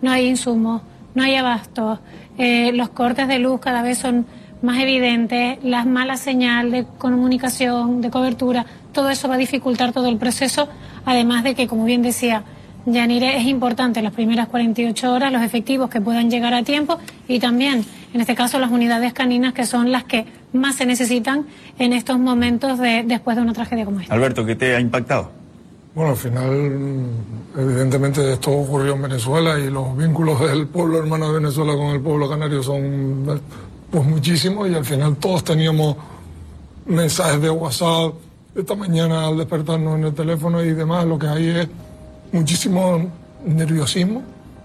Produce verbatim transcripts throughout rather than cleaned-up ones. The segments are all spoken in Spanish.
no hay insumos, no hay abasto, eh, los cortes de luz cada vez son más evidentes, las malas señales de comunicación, de cobertura, todo eso va a dificultar todo el proceso, además de que, como bien decía Yanire, es importante las primeras cuarenta y ocho horas, los efectivos que puedan llegar a tiempo y también, en este caso, las unidades caninas, que son las que más se necesitan en estos momentos de, después de una tragedia como esta. Alberto, ¿qué te ha impactado? Bueno, al final, evidentemente, esto ocurrió en Venezuela y los vínculos del pueblo hermano de Venezuela con el pueblo canario son pues muchísimos, y al final todos teníamos mensajes de WhatsApp esta mañana al despertarnos en el teléfono y demás. Lo que hay es muchísimo nerviosismo,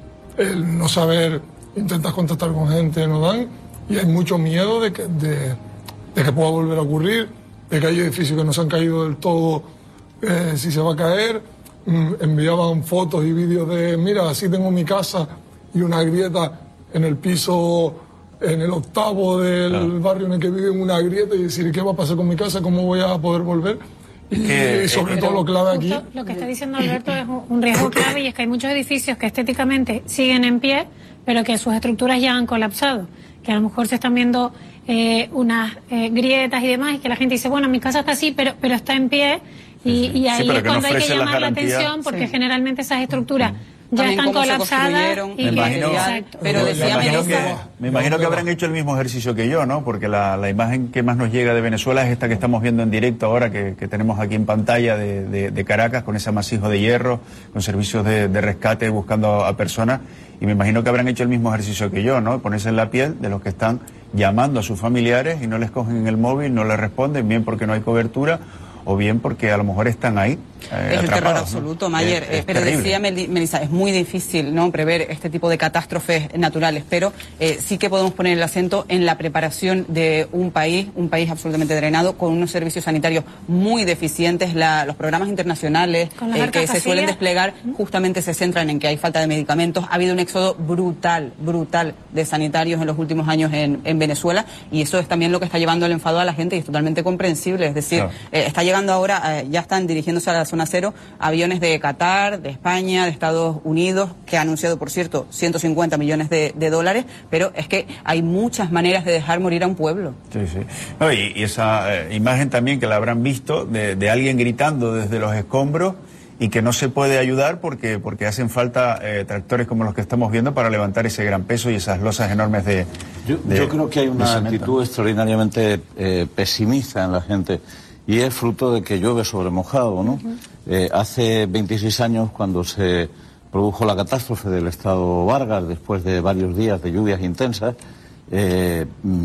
el no saber, intentas contactar con gente, no dan, y hay mucho miedo de que, de, de que pueda volver a ocurrir, de que hay edificios que no se han caído del todo, eh, si se va a caer. Mm, enviaban fotos y vídeos de, mira, así tengo mi casa y una grieta en el piso, en el octavo del claro. barrio en el que viven, una grieta, y decir, ¿qué va a pasar con mi casa? ¿Cómo voy a poder volver? Y, que, y sobre eh, todo lo clave aquí... Lo que está diciendo Alberto es un riesgo clave, y es que hay muchos edificios que estéticamente siguen en pie, pero que sus estructuras ya han colapsado, que a lo mejor se están viendo eh, unas eh, grietas y demás, y que la gente dice, bueno, mi casa está así, pero, pero está en pie, y, y ahí sí, es cuando no hay que llamar la atención, porque sí. generalmente esas estructuras... ya También están colapsadas y me imagino, exacto. Pero decía me imagino, que, me imagino que habrán hecho el mismo ejercicio que yo, ¿no? Porque la, la imagen que más nos llega de Venezuela es esta que estamos viendo en directo ahora, que, que tenemos aquí en pantalla de, de, de Caracas, con ese amasijo de hierro, con servicios de, de rescate buscando a personas, y me imagino que habrán hecho el mismo ejercicio que yo, ¿no? Ponerse en la piel de los que están llamando a sus familiares y no les cogen el móvil, no les responden, bien porque no hay cobertura, o bien porque a lo mejor están ahí eh, es el terror ¿no? absoluto, Mayer. Es, es pero terrible. Decía Melissa, es muy difícil, ¿no?, prever este tipo de catástrofes naturales, pero eh, sí que podemos poner el acento en la preparación de un país, un país absolutamente drenado, con unos servicios sanitarios muy deficientes. La, los programas internacionales eh, que se suelen desplegar justamente se centran en que hay falta de medicamentos. Ha habido un éxodo brutal, brutal de sanitarios en los últimos años en, en Venezuela, y eso es también lo que está llevando el enfado a la gente, y es totalmente comprensible. Es decir, claro. eh, está llegando ahora, eh, ya están dirigiéndose a la zona cero aviones de Qatar, de España, de Estados Unidos, que ha anunciado, por cierto, ciento cincuenta millones de, de dólares, pero es que hay muchas maneras de dejar morir a un pueblo. Sí, sí. No, y, y esa eh, imagen también que la habrán visto de, de alguien gritando desde los escombros y que no se puede ayudar porque, porque hacen falta eh, tractores como los que estamos viendo para levantar ese gran peso y esas losas enormes de... Yo, de yo creo que hay una actitud extraordinariamente eh, pesimista en la gente. Y es fruto de que llueve sobre mojado, ¿no? Uh-huh. eh, hace veintiséis años, cuando se produjo la catástrofe del Estado Vargas, después de varios días de lluvias intensas, eh,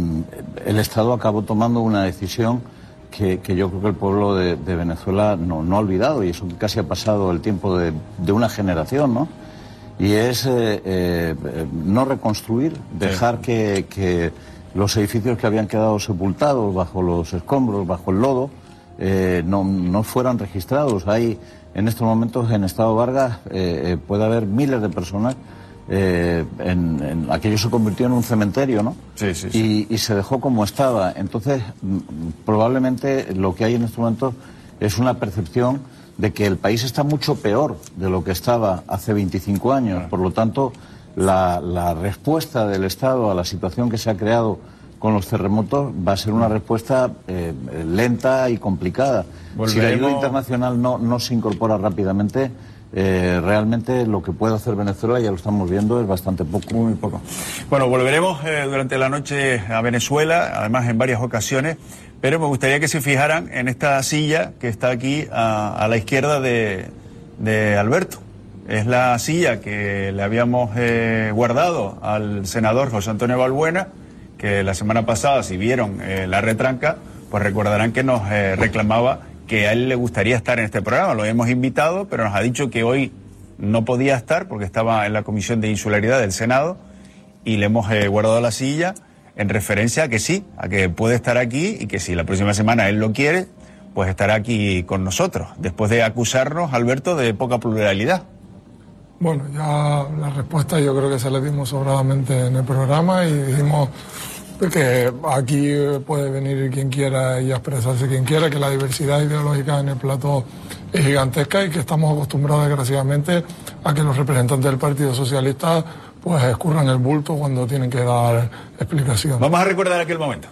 el Estado acabó tomando una decisión que, que yo creo que el pueblo de, de Venezuela no, no ha olvidado, y eso casi ha pasado el tiempo de, de una generación, ¿no? Y es eh, eh, no reconstruir, dejar sí. que, que los edificios que habían quedado sepultados bajo los escombros, bajo el lodo, Eh, no, no fueran registrados. Hay en estos momentos en Estado Vargas eh, puede haber miles de personas. Eh, en, en, aquello se convirtió en un cementerio, ¿no? Sí, sí, sí. Y, y se dejó como estaba. Entonces, probablemente lo que hay en estos momentos es una percepción de que el país está mucho peor de lo que estaba hace veinticinco años. Por lo tanto, la, la respuesta del Estado a la situación que se ha creado con los terremotos va a ser una respuesta eh, lenta y complicada. Volveremos... Si la ayuda internacional no, no se incorpora rápidamente, eh, realmente lo que puede hacer Venezuela, ya lo estamos viendo, es bastante poco. Muy poco. Bueno, volveremos eh, durante la noche a Venezuela, además en varias ocasiones, pero me gustaría que se fijaran en esta silla que está aquí a, a la izquierda de, de Alberto. Es la silla que le habíamos eh, guardado al senador José Antonio Balbuena, que la semana pasada, si vieron eh, la retranca, pues recordarán que nos eh, reclamaba que a él le gustaría estar en este programa. Lo hemos invitado, pero nos ha dicho que hoy no podía estar porque estaba en la Comisión de Insularidad del Senado, y le hemos eh, guardado la silla en referencia a que sí, a que puede estar aquí, y que si la próxima semana él lo quiere, pues estará aquí con nosotros, después de acusarnos, Alberto, de poca pluralidad. Bueno, ya la respuesta yo creo que se la dimos sobradamente en el programa, y dijimos que aquí puede venir quien quiera y expresarse quien quiera, que la diversidad ideológica en el plató es gigantesca y que estamos acostumbrados desgraciadamente a que los representantes del Partido Socialista pues escurran el bulto cuando tienen que dar explicación. Vamos a recordar aquel momento.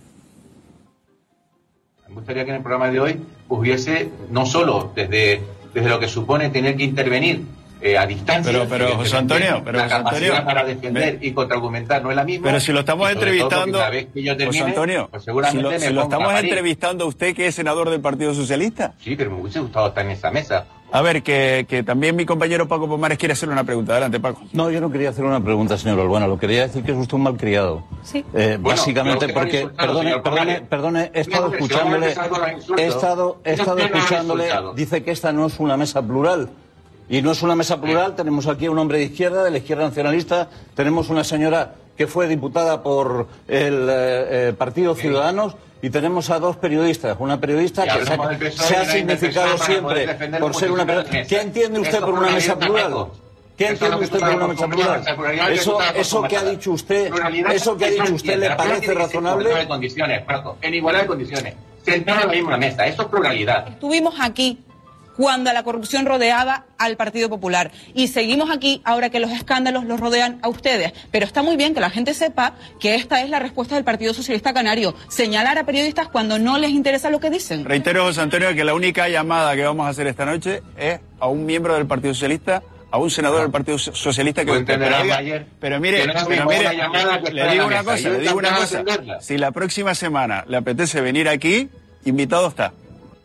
Me gustaría que en el programa de hoy hubiese, no solo desde, desde lo que supone tener que intervenir eh, a distancia, pero, pero José Antonio, pero la José capacidad Antonio, para defender me... y contraargumentar no es la misma. Pero si lo estamos entrevistando, termine, José Antonio, pues seguramente si lo, si lo estamos entrevistando a usted, que es senador del Partido Socialista. Sí, pero me hubiese gustado estar en esa mesa. A ver, que, que también mi compañero Paco Pomares quiere hacerle una pregunta. Adelante, Paco. No, yo no quería hacer una pregunta, señor Balbuena. Lo quería decir que es usted un malcriado. Sí. Eh, bueno, básicamente porque, perdone, perdone, perdone, he estado escuchándole, he estado, he estado escuchándole, dice que esta no es una mesa plural. Y no es una mesa plural, tenemos aquí a un hombre de izquierda, de la izquierda nacionalista, tenemos una señora que fue diputada por el eh, eh, Partido Ciudadanos, y tenemos a dos periodistas, una periodista que se ha, se ha significado siempre por ser una periodista. ¿Qué entiende usted por una mesa plural? ¿Qué entiende usted por una mesa plural? Eso, eso que ha dicho usted, eso que ha dicho usted le parece razonable. En igualdad de condiciones, en igualdad de condiciones, sentados en la misma mesa, eso es pluralidad. Estuvimos aquí cuando la corrupción rodeaba al Partido Popular. Y seguimos aquí ahora que los escándalos los rodean a ustedes. Pero está muy bien que la gente sepa que esta es la respuesta del Partido Socialista Canario. Señalar a periodistas cuando no les interesa lo que dicen. Reitero, José Antonio, que la única llamada que vamos a hacer esta noche es a un miembro del Partido Socialista, a un senador ah. del Partido Socialista que... Pero, pero, pero mire, no pero mire le digo una mesa. cosa, le digo una cosa. Si la próxima semana le apetece venir aquí, invitado está.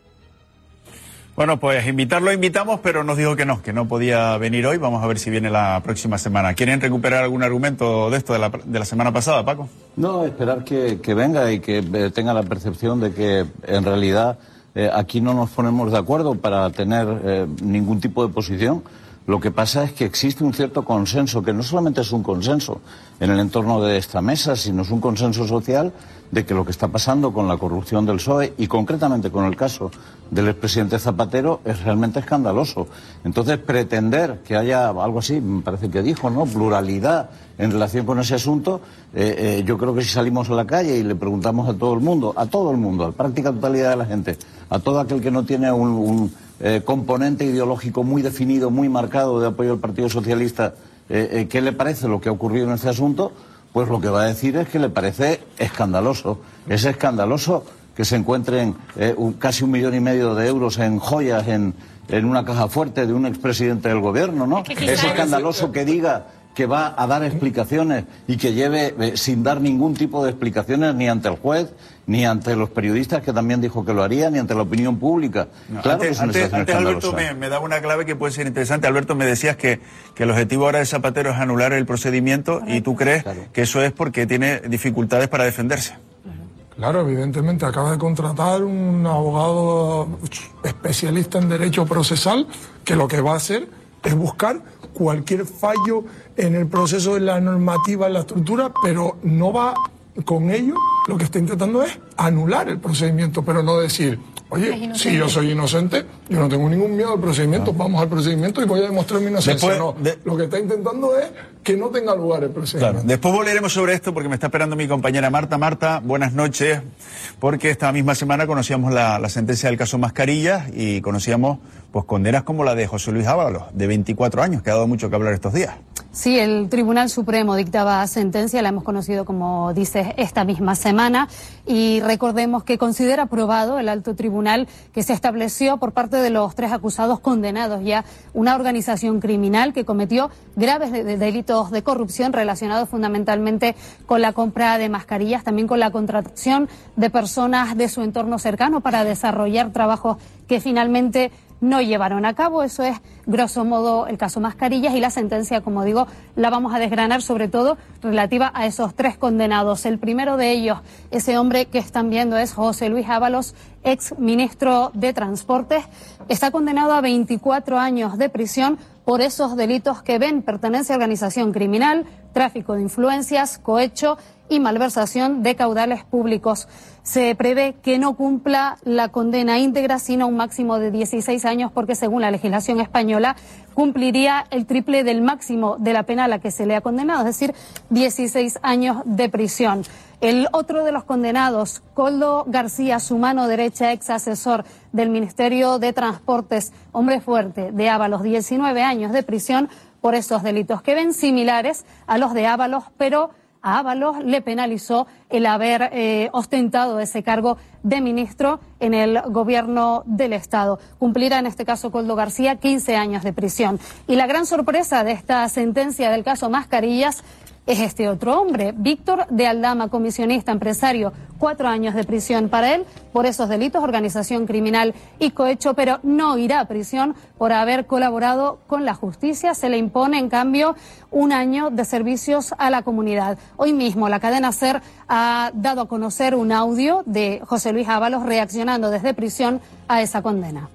Bueno, pues invitarlo invitamos, pero nos dijo que no, que no podía venir hoy. Vamos a ver si viene la próxima semana. ¿Quieren recuperar algún argumento de esto de la, de la semana pasada, Paco? No, esperar que, que venga y que eh, tenga la percepción de que en realidad eh, aquí no nos ponemos de acuerdo para tener eh, ningún tipo de posición. Lo que pasa es que existe un cierto consenso, que no solamente es un consenso en el entorno de esta mesa, sino es un consenso social de que lo que está pasando con la corrupción del P S O E y concretamente con el caso del expresidente Zapatero es realmente escandaloso. Entonces, pretender que haya algo así, me parece que dijo, ¿no?, pluralidad en relación con ese asunto, eh, eh, yo creo que si salimos a la calle y le preguntamos a todo el mundo, a todo el mundo, a la práctica totalidad de la gente, a todo aquel que no tiene un... un Eh, componente ideológico muy definido, muy marcado de apoyo al Partido Socialista, eh, eh, ¿qué le parece lo que ha ocurrido en este asunto? Pues lo que va a decir es que le parece escandaloso. Es escandaloso que se encuentren eh, un, casi un millón y medio de euros en joyas en, en una caja fuerte de un expresidente del gobierno, ¿no? Es, que es escandaloso que diga que va a dar explicaciones y que lleve eh, sin dar ningún tipo de explicaciones ni ante el juez, ni ante los periodistas, que también dijo que lo haría, ni ante la opinión pública. No, claro antes, que es una antes, situación antes Alberto escandalosa. me, me daba una clave que puede ser interesante. Alberto, me decías que, que el objetivo ahora de Zapatero es anular el procedimiento y tú crees claro. que eso es porque tiene dificultades para defenderse. Claro, evidentemente acaba de contratar un abogado especialista en derecho procesal que lo que va a hacer es buscar cualquier fallo en el proceso de la normativa, en la estructura, pero no va con ello, lo que está intentando es anular el procedimiento, pero no decir, oye, si yo soy inocente, yo no tengo ningún miedo al procedimiento, no. vamos al procedimiento y voy a demostrar mi inocencia. Después, no, de... lo que está intentando es que no tenga lugar el procedimiento. Claro. Después volveremos sobre esto porque me está esperando mi compañera Marta. Marta, buenas noches, porque esta misma semana conocíamos la, la sentencia del caso Mascarillas y conocíamos pues condenas como la de José Luis Ábalos, de veinticuatro años, que ha dado mucho que hablar estos días. Sí, el Tribunal Supremo dictaba sentencia, la hemos conocido, como dices, esta misma semana, y recordemos que considera aprobado el alto tribunal que se estableció por parte de los tres acusados condenados ya una organización criminal que cometió graves de, de delitos de corrupción relacionados fundamentalmente con la compra de mascarillas, también con la contratación de personas de su entorno cercano para desarrollar trabajos que finalmente no llevaron a cabo. Eso es, grosso modo, el caso Mascarillas, y la sentencia, como digo, la vamos a desgranar sobre todo relativa a esos tres condenados. El primero de ellos, ese hombre que están viendo, es José Luis Ábalos, ex ministro de Transportes. Está condenado a veinticuatro años de prisión por esos delitos que ven pertenencia a organización criminal, tráfico de influencias, cohecho y malversación de caudales públicos. Se prevé que no cumpla la condena íntegra, sino un máximo de dieciséis años, porque según la legislación española cumpliría el triple del máximo de la pena a la que se le ha condenado, es decir, dieciséis años de prisión. El otro de los condenados, Koldo García, su mano derecha, ex asesor del Ministerio de Transportes, hombre fuerte de Ábalos, diecinueve años de prisión por esos delitos que ven similares a los de Ábalos, pero a Ábalos le penalizó el haber eh, ostentado ese cargo de ministro en el gobierno del Estado. Cumplirá en este caso Koldo García quince años de prisión. Y la gran sorpresa de esta sentencia del caso Mascarillas es este otro hombre, Víctor de Aldama, comisionista, empresario, cuatro años de prisión para él por esos delitos, organización criminal y cohecho, pero no irá a prisión por haber colaborado con la justicia. Se le impone, en cambio, un año de servicios a la comunidad. Hoy mismo la cadena SER ha dado a conocer un audio de José Luis Ábalos reaccionando desde prisión a esa condena.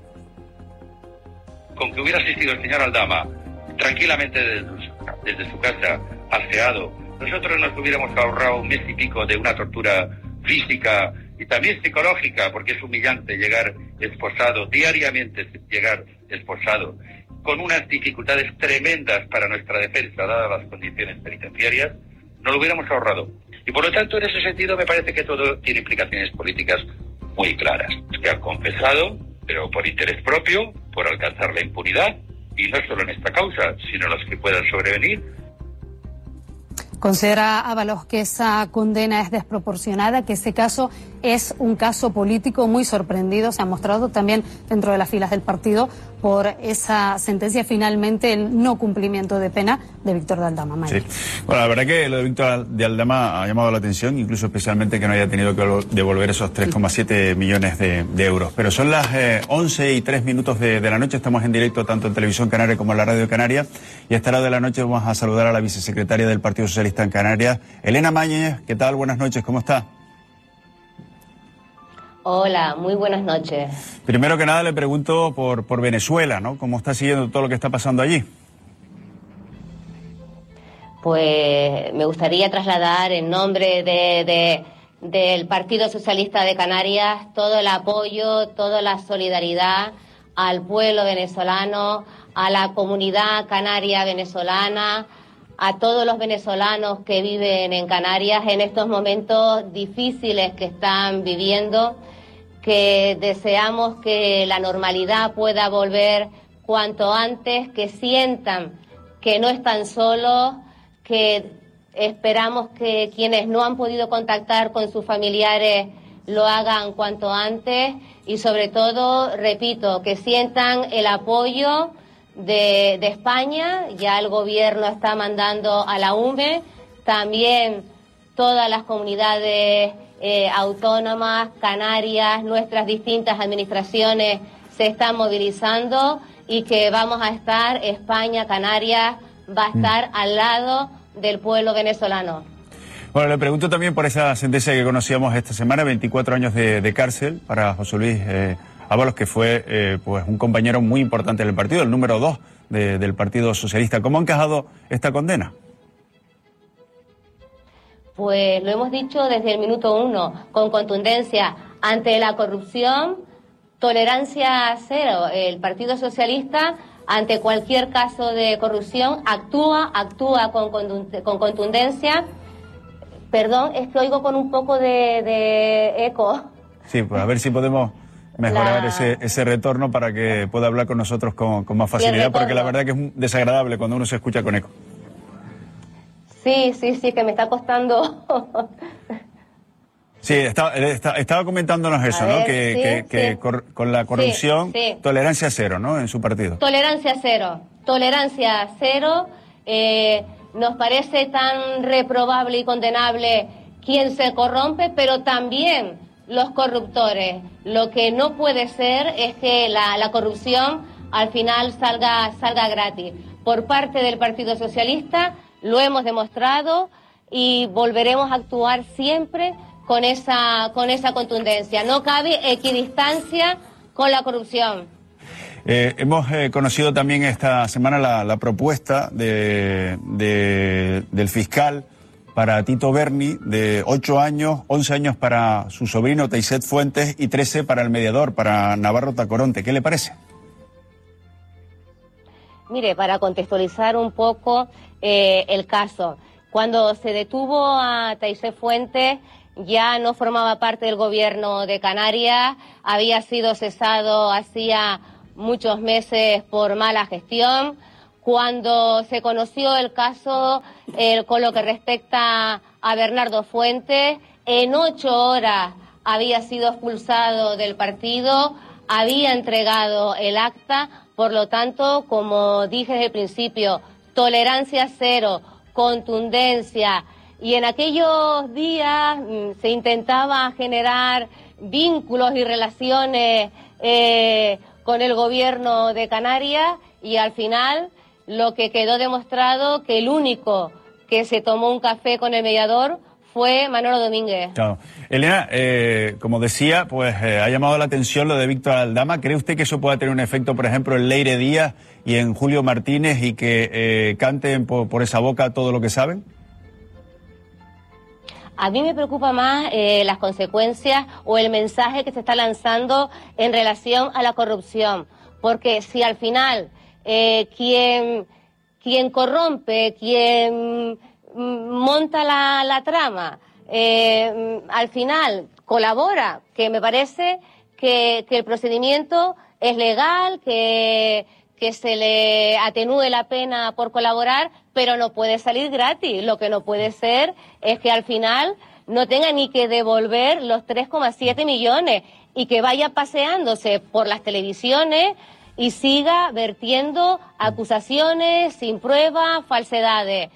Con que hubiera asistido el señor Aldama tranquilamente desde, desde su casa, aseado, nosotros nos hubiéramos ahorrado un mes y pico de una tortura física y también psicológica, porque es humillante llegar esposado, diariamente llegar esposado, con unas dificultades tremendas para nuestra defensa, dadas las condiciones penitenciarias, no lo hubiéramos ahorrado. Y por lo tanto, en ese sentido, me parece que todo tiene implicaciones políticas muy claras, que han confesado, pero por interés propio, por alcanzar la impunidad, y no solo en esta causa, sino las que puedan sobrevenir. Considera Ábalos que esa condena es desproporcionada, que ese caso es un caso político muy sorprendido. Se ha mostrado también dentro de las filas del partido por esa sentencia, finalmente el no cumplimiento de pena de Víctor de Aldama. Sí. Bueno, la verdad que lo de Víctor de Aldama ha llamado la atención, incluso especialmente que no haya tenido que devolver esos tres coma siete millones de, de euros. Pero son las eh, once y tres minutos de, de la noche, estamos en directo tanto en Televisión Canaria como en la Radio Canaria, y a esta hora de la noche vamos a saludar a la vicesecretaria del Partido Socialista en Canarias, Elena Mañez. ¿Qué tal? Buenas noches, ¿cómo está? Hola, muy buenas noches. Primero que nada le pregunto por, por Venezuela, ¿no? ¿Cómo está siguiendo todo lo que está pasando allí? Pues me gustaría trasladar en nombre de, de, del Partido Socialista de Canarias todo el apoyo, toda la solidaridad al pueblo venezolano, a la comunidad canaria venezolana, a todos los venezolanos que viven en Canarias en estos momentos difíciles que están viviendo, que deseamos que la normalidad pueda volver cuanto antes, que sientan que no están solos, que esperamos que quienes no han podido contactar con sus familiares lo hagan cuanto antes y sobre todo, repito, que sientan el apoyo de, de España. Ya el gobierno está mandando a la U M E, también todas las comunidades eh, autónomas, Canarias, nuestras distintas administraciones se están movilizando y que vamos a estar, España, Canarias, va a estar al lado del pueblo venezolano. Bueno, le pregunto también por esa sentencia que conocíamos esta semana, veinticuatro años de, de cárcel para José Luis eh, Ábalos, que fue eh, pues un compañero muy importante del partido, el número dos de, del Partido Socialista. ¿Cómo ha encajado esta condena? Pues lo hemos dicho desde el minuto uno, con contundencia, ante la corrupción, tolerancia cero. El Partido Socialista, ante cualquier caso de corrupción, actúa, actúa con, con contundencia. Perdón, es que oigo con un poco de, de eco. Sí, pues a ver si podemos mejorar la... ese, ese retorno para que pueda hablar con nosotros con, con más facilidad, porque la verdad que es desagradable cuando uno se escucha con eco. Sí, sí, sí, que me está costando. Sí, está, está, estaba comentándonos eso, ver, ¿no? Que, sí, que, que sí. cor, con la corrupción, sí, sí. tolerancia cero, ¿no? En su partido. Tolerancia cero, tolerancia cero. Eh, nos parece tan reprobable y condenable quien se corrompe, pero también los corruptores. Lo que no puede ser es que la, la corrupción al final salga, salga gratis. Por parte del Partido Socialista lo hemos demostrado y volveremos a actuar siempre con esa, con esa contundencia. No cabe equidistancia con la corrupción. Eh, hemos eh, conocido también esta semana la, la propuesta de, de, del fiscal para Tito Berni de ocho años, once años para su sobrino Teiset Fuentes y trece para el mediador, para Navarro Tacoronte. ¿Qué le parece? Mire, para contextualizar un poco eh, el caso, Cuando se detuvo a Taisé Fuentes, ya no formaba parte del gobierno de Canarias, había sido cesado hacía muchos meses por mala gestión. Cuando se conoció el caso eh, con lo que respecta a Bernardo Fuentes, en ocho horas había sido expulsado del partido, había entregado el acta, por lo tanto, como dije desde el principio, tolerancia cero, contundencia, y en aquellos días mmm, se intentaba generar vínculos y relaciones eh, con el gobierno de Canarias, y al final lo que quedó demostrado que el único que se tomó un café con el mediador fue Manolo Domínguez. Claro. Elena, eh, como decía, pues eh, ha llamado la atención lo de Víctor Aldama. ¿Cree usted que eso pueda tener un efecto, por ejemplo, en Leire Díaz y en Julio Martínez, y que eh, canten por, por esa boca todo lo que saben? A mí me preocupa más eh, las consecuencias o el mensaje que se está lanzando en relación a la corrupción. Porque si al final eh, quien, quien corrompe, quien monta la, la trama, eh, al final colabora, que me parece que, que el procedimiento es legal, que, que se le atenúe la pena por colaborar, pero no puede salir gratis. Lo que no puede ser es que al final no tenga ni que devolver los tres coma siete millones y que vaya paseándose por las televisiones y siga vertiendo acusaciones sin pruebas, falsedades.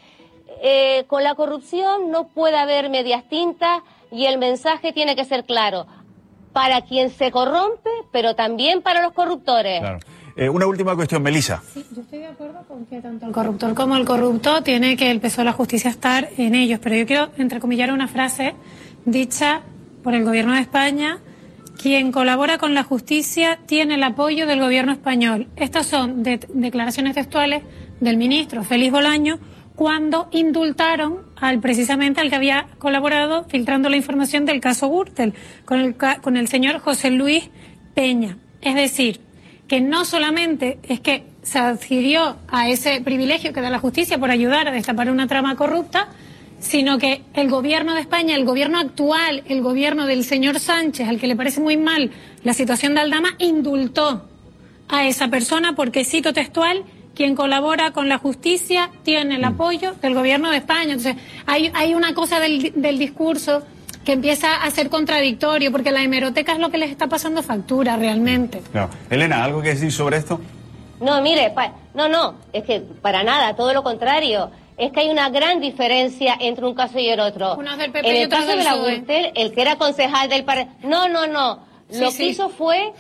Eh, con la corrupción no puede haber medias tintas y el mensaje tiene que ser claro para quien se corrompe, pero también para los corruptores. Claro. Eh, una última cuestión, Melissa. Sí, yo estoy de acuerdo con que tanto el corruptor como el corrupto tiene que el peso de la justicia estar en ellos, pero yo quiero entrecomillar una frase dicha por el gobierno de España: quien colabora con la justicia tiene el apoyo del gobierno español. Estas son de declaraciones textuales del ministro Félix Bolaño, cuando indultaron al precisamente al que había colaborado filtrando la información del caso Gürtel, con el, con el señor José Luis Peña. Es decir, que no solamente es que se adhirió a ese privilegio que da la justicia por ayudar a destapar una trama corrupta, sino que el gobierno de España, el gobierno actual, el gobierno del señor Sánchez, al que le parece muy mal la situación de Aldama, indultó a esa persona porque, cito textual, quien colabora con la justicia tiene el apoyo del gobierno de España. Entonces, hay, hay una cosa del, del discurso que empieza a ser contradictorio, porque la hemeroteca es lo que les está pasando factura realmente. Claro. Elena, ¿algo que decir sobre esto? No, mire, pa, no, no, es que para nada, todo lo contrario. Es que hay una gran diferencia entre un caso y el otro. Uno es del P P en y el otro caso del de la P S O E. Gürtel, el que era concejal del par... No, no, no. Sí, Lo sí. que hizo fue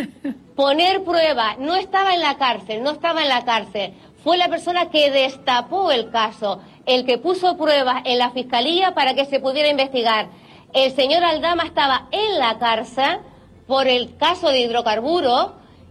poner pruebas. No estaba en la cárcel, no estaba en la cárcel. Fue la persona que destapó el caso, el que puso pruebas en la fiscalía para que se pudiera investigar. El señor Aldama estaba en la cárcel por el caso de hidrocarburos.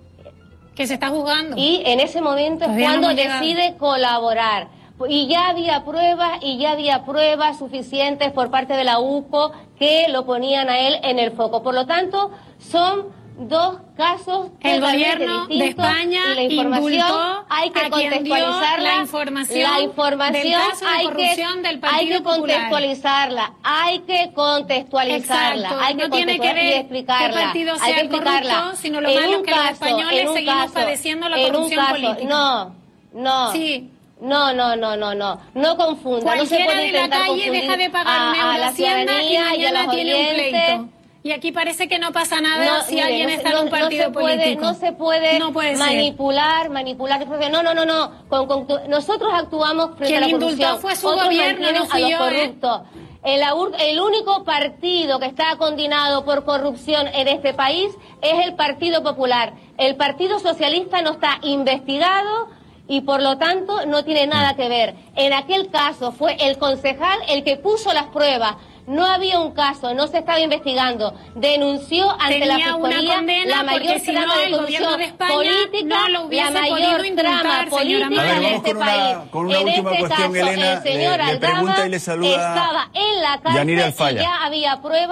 Que se está juzgando. Y en ese momento Todavía es cuando no hemos llegado. decide colaborar. Y ya había pruebas, y ya había pruebas suficientes por parte de la U C O que lo ponían a él en el foco. Por lo tanto, son dos casos El totalmente gobierno de distintos, España y la información indultó hay que a quien dio contextualizarla. la información la información del caso de hay corrupción que, del Partido hay que Popular. contextualizarla, hay que contextualizarla, Exacto. hay que No tiene que contextualizarla y ver explicarla. qué partido hay sea que el corrupto, explicarla. sino lo En malo un que los caso, españoles en un seguimos caso, padeciendo la en un corrupción caso, política. No, no. Sí. No, no, no, no, no, no confunda, no se Cualquiera puede de la intentar calle confundir deja de pagar a, un euro a la Hacienda y ciudadanía y a mañana los tiene un oyentes. pleito. Y aquí parece que no pasa nada No, si mire, alguien no se- está no- en un partido no se puede, político. No se puede, No puede ser. manipular, manipular. No, no, no, no. Con- con- nosotros actuamos frente Quien a la indultó corrupción. fue su Otros gobierno, mantienen no fui a los yo, ¿eh? corruptos. El, aur- el único partido que está condenado por corrupción en este país es el Partido Popular. El Partido Socialista no está investigado y por lo tanto no tiene nada que ver. En aquel caso fue el concejal el que puso las pruebas. No había un caso, no se estaba investigando. Denunció ante Tenía la una fiscalía condena la mayor porque si trama no, de el corrupción gobierno de España política, no lo hubiese la mayor podido indultar, trama señora política Márquez. A ver, de vamos este con una- país. con una en última este cuestión, caso, Elena. el señor Le- le Aldama pregunta y le saluda estaba en la Yanira cárcel y Alfaya. ya había pruebas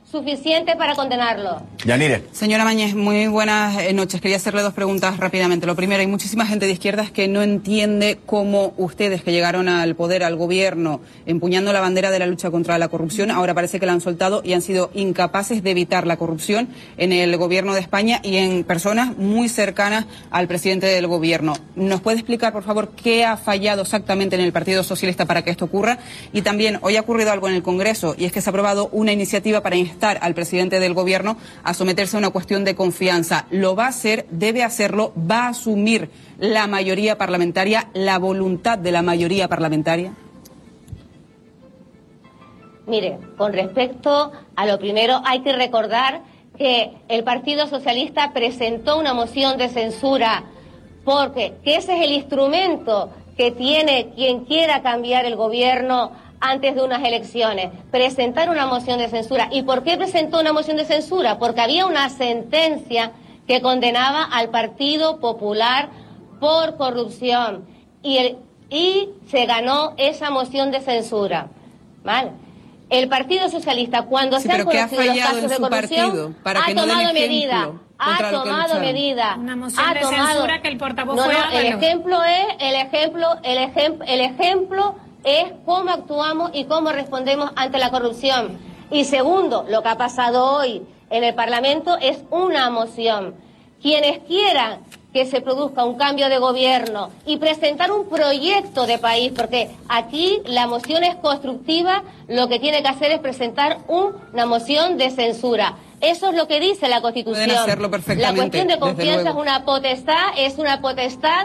suficiente para condenarlo. Yanire. Señora Mañez, muy buenas noches. Quería hacerle dos preguntas rápidamente. Lo primero, hay muchísima gente de izquierdas que no entiende cómo ustedes, que llegaron al poder, al gobierno, empuñando la bandera de la lucha contra la corrupción, ahora parece que la han soltado y han sido incapaces de evitar la corrupción en el gobierno de España y en personas muy cercanas al presidente del gobierno. ¿Nos puede explicar, por favor, qué ha fallado exactamente en el Partido Socialista para que esto ocurra? Y también, hoy ha ocurrido algo en el Congreso, y es que se ha aprobado una iniciativa para instar al presidente del gobierno a someterse a una cuestión de confianza. ¿Lo va a hacer? ¿Debe hacerlo? ¿Va a asumir la mayoría parlamentaria, la voluntad de la mayoría parlamentaria? Mire, con respecto a lo primero, hay que recordar que el Partido Socialista presentó una moción de censura porque que ese es el instrumento que tiene quien quiera cambiar el gobierno antes de unas elecciones, presentar una moción de censura. ¿Y por qué presentó una moción de censura? Porque había una sentencia que condenaba al Partido Popular por corrupción y, el, y se ganó esa moción de censura. ¿Vale? El Partido Socialista, cuando sí, se han conocido los casos de partido, corrupción, ha no tomado medidas. Ha tomado medidas. Una moción ha de tomado... censura que el portavoz no, fue no, Ábalos. el ejemplo es, el ejemplo, el ejemplo, el ejemplo es cómo actuamos y cómo respondemos ante la corrupción. Y segundo, lo que ha pasado hoy en el Parlamento es una moción. Quienes quieran que se produzca un cambio de gobierno y presentar un proyecto de país, porque aquí la moción es constructiva, lo que tiene que hacer es presentar un, una moción de censura. Eso es lo que dice la Constitución. Pueden hacerlo perfectamente, la cuestión de confianza es luego. una potestad, es una potestad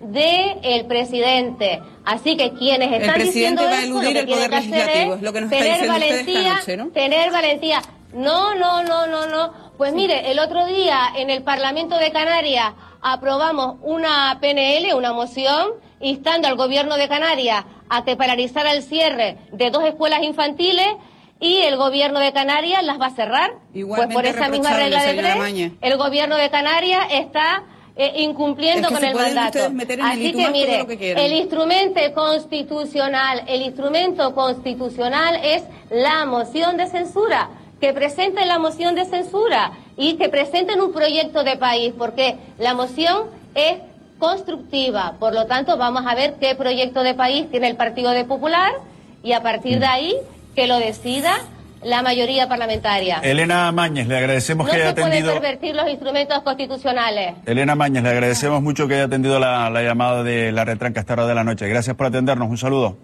del presidente. Así que quienes están diciendo eso, lo que tienen que hacer es, lo que nos tener valentía, noche, ¿no? tener valentía. No, no, no, no, no. Pues mire, el otro día en el Parlamento de Canarias aprobamos una P N L, una moción, instando al gobierno de Canarias a que paralizara el cierre de dos escuelas infantiles y el gobierno de Canarias las va a cerrar. Igualmente pues por esa misma regla de tres, Mañez. el gobierno de Canarias está eh, incumpliendo es que con el mandato. Así que mire, que el instrumento constitucional, el instrumento constitucional es la moción de censura. Que presenten la moción de censura y que presenten un proyecto de país, porque la moción es constructiva. Por lo tanto, vamos a ver qué proyecto de país tiene el Partido de Popular y a partir de ahí que lo decida la mayoría parlamentaria. Elena Mañez, le agradecemos no que haya atendido... No se pueden pervertir los instrumentos constitucionales. Elena Mañez, le agradecemos mucho que haya atendido la, la llamada de la retranca a esta hora de la noche. Gracias por atendernos. Un saludo.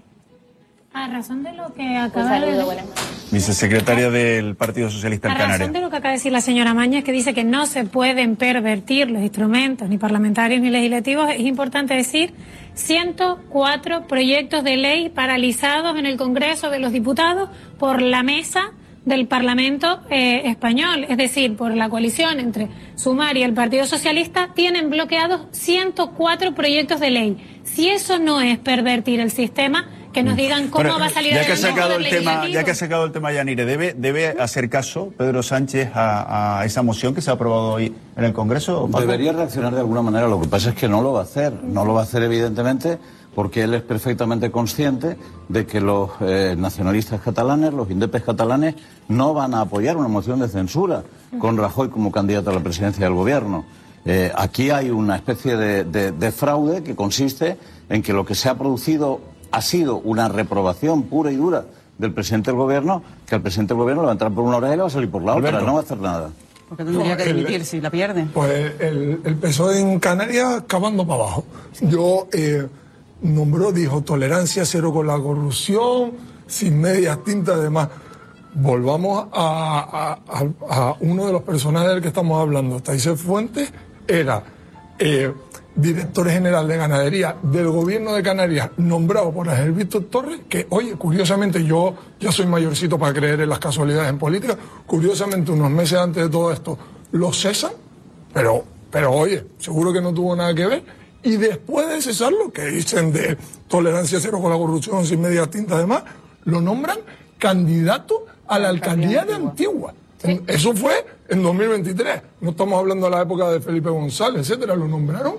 A razón de lo que acaba Un saludo, de... buenas noches. Vicesecretaria del Partido Socialista en A Canarias. razón de lo que acaba de decir la señora Mañez, que dice que no se pueden pervertir los instrumentos, ni parlamentarios ni legislativos, es importante decir ciento cuatro proyectos de ley paralizados en el Congreso de los Diputados por la mesa del Parlamento eh, español, es decir, por la coalición entre Sumar y el Partido Socialista, tienen bloqueados ciento cuatro proyectos de ley. Si eso no es pervertir el sistema, que nos digan cómo Bueno, va a salir ya que ha adelante sacado el el tema, legislativo. ya que ha sacado el tema Yanire, debe debe hacer caso Pedro Sánchez a, a esa moción que se ha aprobado hoy en el Congreso. ¿Paco? Debería reaccionar de alguna manera. Lo que pasa es que no lo va a hacer. No lo va a hacer evidentemente porque él es perfectamente consciente de que los eh, nacionalistas catalanes, los indepes catalanes, no van a apoyar una moción de censura con Rajoy como candidato a la presidencia del gobierno. Eh, aquí hay una especie de, de, de fraude que consiste en que lo que se ha producido ha sido una reprobación pura y dura del presidente del gobierno, que el presidente del gobierno le va a entrar por una oreja y le va a salir por la otra, Alberto. no va a hacer nada. Porque tendría que dimitir si la pierde. Pues el, el P S O E en Canarias cavando para abajo. Yo eh, nombró, dijo, tolerancia cero con la corrupción, sin medias tintas, además. Volvamos a, a, a, a uno de los personajes del que estamos hablando. Taisel Fuentes era eh, director general de ganadería del gobierno de Canarias, nombrado por Ángel Víctor Torres, que, oye, curiosamente, yo ya soy mayorcito para creer en las casualidades en política, curiosamente unos meses antes de todo esto lo cesan, pero, pero oye, seguro que no tuvo nada que ver, y después de cesarlo, que dicen de tolerancia cero con la corrupción, sin medias tintas además, lo nombran candidato a la alcaldía de Antigua. Sí. Eso fue en dos mil veintitrés, no estamos hablando de la época de Felipe González, etcétera, lo nombraron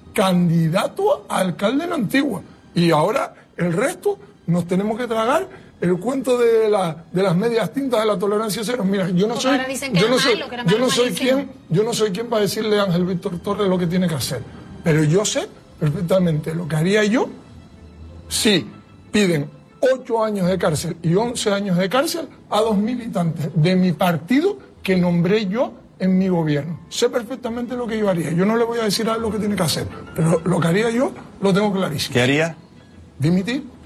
candidato a alcalde en Antigua. Y ahora el resto nos tenemos que tragar el cuento de, la, de las medias tintas de la tolaerancia cero. Mira, yo no Porque soy, ahora dicen que yo era no soy, malo, que era yo no malo, soy malísimo. quien, yo no soy quien para decirle a Ángel Víctor Torres lo que tiene que hacer. Pero yo sé perfectamente lo que haría yo si piden ocho años de cárcel y once años de cárcel a dos militantes de mi partido que nombré yo en mi gobierno. Sé perfectamente lo que yo haría. Yo no le voy a decir a él lo que tiene que hacer, pero lo que haría yo lo tengo clarísimo. ¿Qué haría? Dimitir.